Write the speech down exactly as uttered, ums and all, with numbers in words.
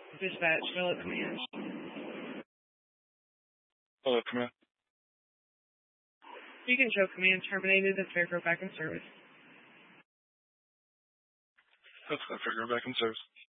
Dispatch, Philip Command. Hello, Command. Beacon Show Command terminated the Fairgrove back in service. That's that Fairgrove back in service.